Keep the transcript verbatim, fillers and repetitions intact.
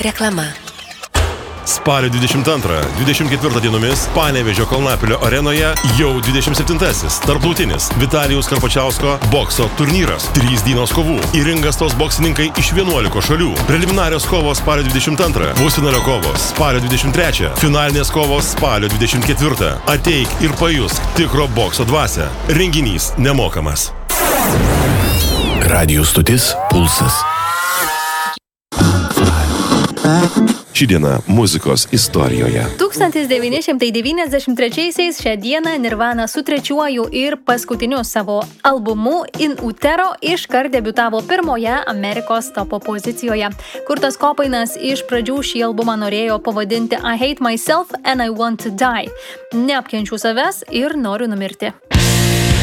Reklama. Spalio dvidešimt antrą dvidešimt ketvirtą dienomis Panevėžio Kalnapilio arenoje jau dvidešimt septintasis tarptautinis Vitalijaus Karpačiausko bokso turnyras. Trys dienos kovų. Į ringą stos boksininkai iš vienuolikos šalių. Preliminarios kovos spalio dvidešimt antrą, pusfinalio kovos spalio dvidešimt trečią, finalinės kovos spalio dvidešimt ketvirtą. Ateik ir pajusk tikro bokso dvasią. Renginys nemokamas. Radijo stotis Pulsas. Ši diena muzikos istorijoje. tūkstantis devyni šimtai devyniasdešimt trečiaisiais šią dieną Nirvana su trečiuoju ir paskutiniu savo albumu In Utero iškart debiutavo pirmoje Amerikos topo pozicijoje. Kurtas Kopainas iš pradžių šį albumą norėjo pavadinti I Hate Myself and I Want to Die. Neapkenčiu savęs ir noriu numirti.